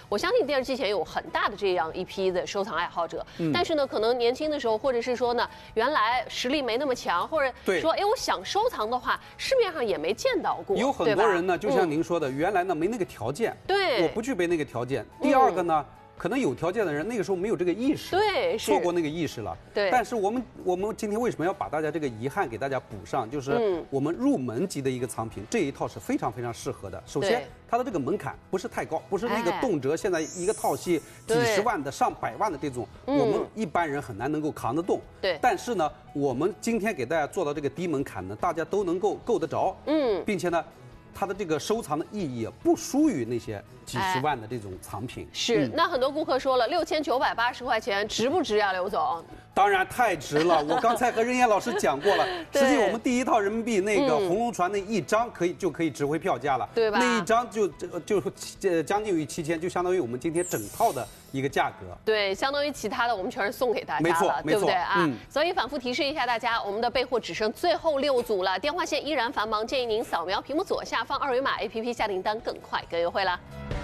我相信电视机前有很大的这样一批的收藏爱好者，但是呢，可能年轻的时候，或者是说呢，原来实力没那么强，或者说，哎，我想收藏的话，市面上也没见到过。 有很多人呢，就像您说的，原来呢没那个条件， 对， 我不具备那个条件。第二个呢。可能有条件的人，那个时候没有这个意识， 对， 错过那个意识了。 对， 但是我们今天为什么要把大家这个遗憾给大家补上？就是我们入门级的一个藏品，这一套是非常非常适合的。首先，它的这个门槛不是太高，不是那个动辄现在一个套系几十万的、上百万的这种，我们一般人很难能够扛得动。 对， 但是呢，我们今天给大家做到这个低门槛呢，大家都能够够得着。并且呢。它的这个收藏的意义不输于那些几十万的这种藏品。 是，那很多顾客说了，6980块钱值不值呀，刘总？ 当然太值了。我刚才和任燕老师讲过了，实际我们第一套人民币那个红龙船那一张就可以值回票价了， 对吧？ 那一张就将近于7000，就相当于我们今天整套的一个价格。 对，相当于其他的我们全是送给大家了，对不对啊？所以反复提示一下大家，我们的备货只剩最后6组了，电话线依然繁忙，建议您扫描屏幕左下方2维码 APP 下订单更快更优惠了。